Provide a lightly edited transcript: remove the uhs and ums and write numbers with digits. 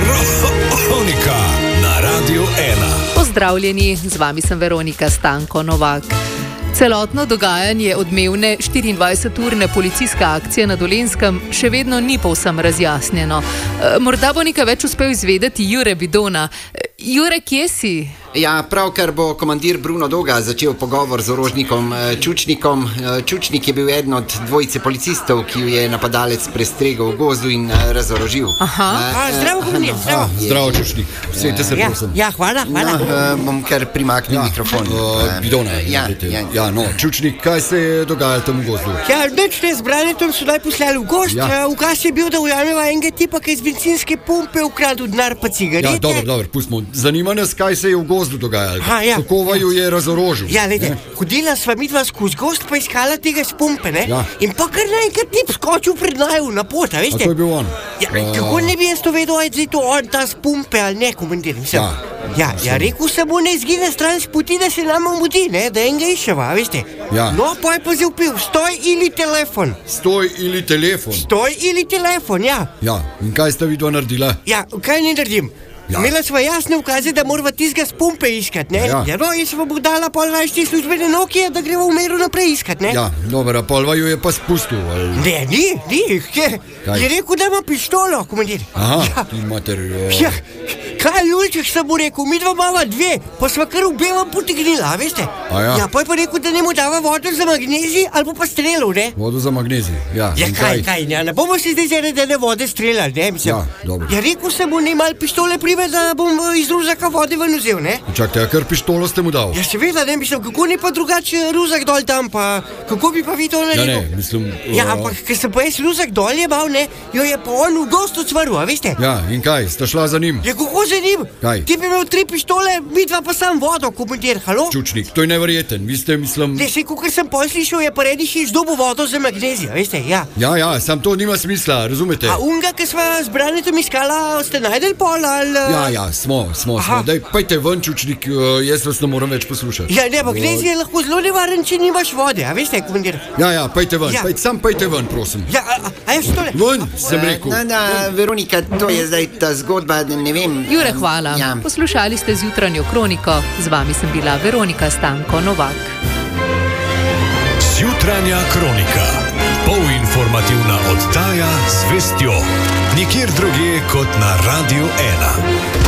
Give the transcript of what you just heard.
Kronika na Radiu 1. Pozdravljeni, z vami sem Veronika Stanko Novak. Celotno dogajanje odmevne 24-urne policijske akcije na Dolenjskem še vedno ni povsem razjasnjeno. Morda bo nekaj več uspel izvedeti Jure Bidona. Jure, kje si? Ja, pravkar bo komandir Bruno Doga začel pogovor z orožnikom Čučnikom. Čučnik je bil eden od dvojice policistov, ki ju je napadalec prestregel v gozdu in razorožil. Zdravo, komandir, zdravo. Zdravo, Čučnik. Sedite se, prosim. Ja, hvala. Bom kar primaknil mikrofon. Bidone. Čučnik, kaj se je dogajalo tam v gozdu? Ja, nič ne, z Branetom so naj poslali v gozd. Ukaz je bil, da ujameva enega tipa, ki je z bencinske pumpe ukradel denar pa cigarete. Ja, dobro, pustimo. Zanima nas, kaj se je v gozdu dogajalo. Kako vaju je razorožil? Ja, lejte, hodila sva midva skozi gozd pa iskala tega s pumpe, ne? Ja. In pa kar naenkrat tip skočil pred naju na pot, a veste? A to je bil on? Ja, kako ne bi jaz to vedel, aj zdaj to on ta s pumpe ali ne, komandir, mislim. Ja, rekel sem mu, ne izgine stran s poti, da se nama mudi, ne, da enega iščeva, veste? Ja. No, pa je pa zavpil, stoj ili telefon. Stoj ili telefon? Stoj ili telefon, ja. Ja, in kaj ste vidva naredila? Ja, kaj ne naredim? Ja. Imela sva jasne ukaze, da morava tistega s pumpe iskat, ne? Ja, no, jaz sva bo dala pol najšti službene Nokije, da greva v meru naprej iskat, ne? Ja, dobro, pol vaju je pa spustil, ali? Ne, ni, je rekel, da ima pištolo, komandir. Aha, ti mater... Ja, kaj Julček sem mu rekel, midva mava dve, pa sva kar v belem potegnila, veste? Ja, pa je pa rekel, da ne mu dava vodo za magnezij, ali pa strelil, ne? Vodo za magnezij, ja. Ja, kaj, ne bomo se zdaj zaradi vode streljali, ne, mislim. Ja, dobro. Ja, rekel sem mu, ne mal pištole da bom iz ruzaka vode ven vzel, ne? Čakajte, a kar pištolo ste mu dal? Ja, seveda, ne, mislim, kako ni pa drugače ruzak dol tam, pa kako bi pa vi to naredil? Ja, ne, mislim... Ja, ampak, ker sem pa jaz ruzak dol jebal, ne, jo je pa on v gost odsvaril, a veste? Ja, in kaj, sta šla za njim? Ja, kako za njim? Kaj? Ti bi imel 3 pištole, midva pa sam vodo, komandir, halo? Čučnik, to je neverjeten, vi ste, mislim... Ne, sej, kakor sem pol slišal, je pa redi še izdobil vodo za magnezij, veste, ja. Ja, sam to nima smisla, razumete? A unga, ki sva z Branetom iskala, ste najdel pol, ali... Ja, smo. Daj, pojte ven, Čučnik, jaz vas ne moram več poslušati. Ja, ne, magnezij je lahko zelo nevaren, če nimaš vode, a veste, komandir? Ja, pojte ven, sam pojte ven, prosim. Ja, a jaz tole... Ven, sem rekel. Veronika, to je zdaj ta zgodba, ne vem... Jure, hvala. Ja. Poslušali ste Zjutranjo kroniko, z vami sem bila Veronika Stanko Novak. Zjutranja kronika. Polinformativna oddaja z vestjo. Nikjer drugje kot na Radiu 1.